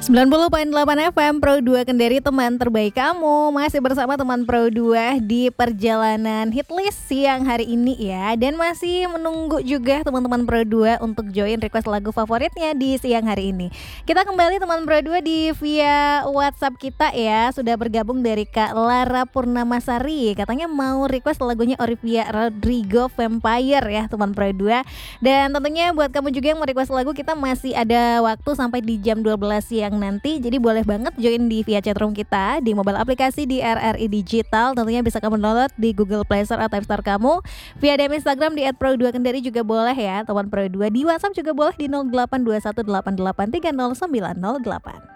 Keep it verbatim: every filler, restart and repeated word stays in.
sembilan puluh koma delapan F M Pro dua Kendari, teman terbaik kamu. Masih bersama teman Pro dua di perjalanan hitlist siang hari ini ya. Dan masih menunggu juga teman-teman Pro dua untuk join request lagu favoritnya di siang hari ini. Kita kembali teman Pro dua di via WhatsApp kita ya. Sudah bergabung dari Kak Lara Purnamasari. Katanya mau request lagunya Olivia Rodrigo Vampire ya teman Pro dua. Dan tentunya buat kamu juga yang mau request lagu, kita masih ada waktu sampai di jam dua belas siang nanti. Jadi boleh banget join di via chatroom kita di mobile aplikasi di R R I Digital. Tentunya bisa kamu download di Google Play Store atau App Store kamu. Via D M Instagram di et pro dua kendari juga boleh ya teman Pro dua. Di WhatsApp juga boleh di nol delapan dua satu delapan delapan tiga nol sembilan nol delapan.